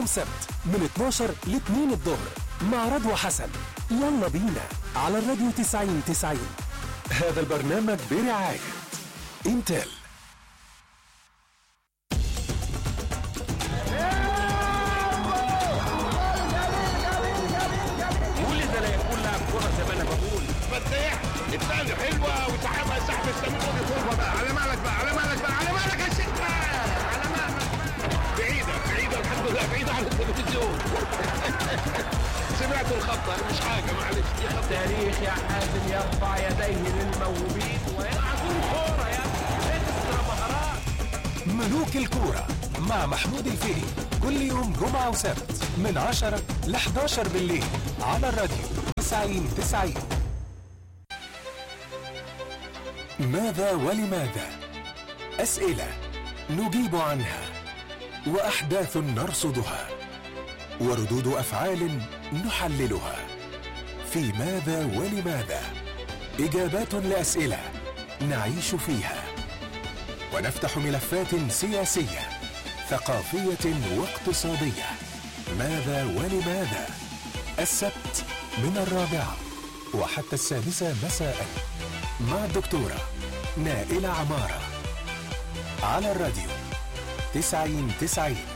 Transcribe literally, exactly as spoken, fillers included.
وسبت من اتناشر ل اتنين الظهر مع رضوى حسن. يلا بينا على الراديو تسعين تسعين. هذا البرنامج برعاية انتل. الثاني حلوه وسحبها سحب السمين ودي بقى على مالك بقى على مالك بقى على مالك يا شيخ على مالك بعيده بعيده الحمد لله بعيده عن التلفزيون. سمعت الخطه مش حاجه معلش دي خطه. تاريخ يا حازم يرفع يديه للموهوبين ويلعب الكوره يا اكسترا مهارات. ملوك الكوره مع محمود الفقي كل يوم جمعه وسبت من عشرة ل حداشر بالليل على الراديو تسعين تسعين. ماذا ولماذا؟ أسئلة نجيب عنها وأحداث نرصدها وردود أفعال نحللها. في ماذا ولماذا؟ إجابات لأسئلة نعيش فيها ونفتح ملفات سياسية ثقافية واقتصادية. ماذا ولماذا؟ السبت من الرابعة وحتى السادسة مساء مع الدكتورة نائلة عمارة على الراديو تسعين تسعين.